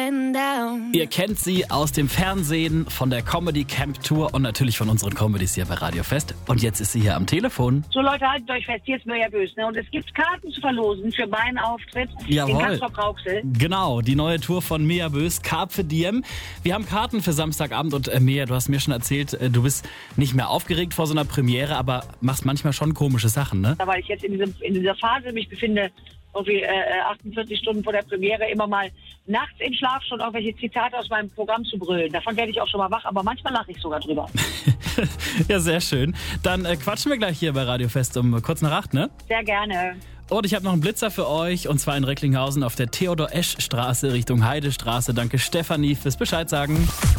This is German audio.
going down. Ihr kennt sie aus dem Fernsehen, von der Comedy Camp Tour und natürlich von unseren Comedies hier bei Radio Fest. Und jetzt ist sie hier am Telefon. So Leute, haltet euch fest, hier ist Mirja Bös. Ne? Und es gibt Karten zu verlosen für meinen Auftritt Jawohl. in Castrop-Rauxel. Genau, die neue Tour von Mirja Bös, Carpe Diem. Wir haben Karten für Samstagabend und Mirja, du hast mir schon erzählt, du bist nicht mehr aufgeregt vor so einer Premiere, aber machst manchmal schon komische Sachen, ne? Weil ich jetzt in dieser Phase mich befinde, irgendwie 48 Stunden vor der Premiere, immer mal nachts im Schlaf schon irgendwelche Zitate aus meinem Programm zu brüllen. Davon werde ich auch schon mal wach, aber manchmal lache ich sogar drüber. Ja, sehr schön. Dann quatschen wir gleich hier bei Radio Fest um kurz nach 8, ne? Sehr gerne. Und ich habe noch einen Blitzer für euch, und zwar in Recklinghausen auf der Theodor-Esch-Straße Richtung Heidestraße. Danke Stefanie fürs Bescheid sagen.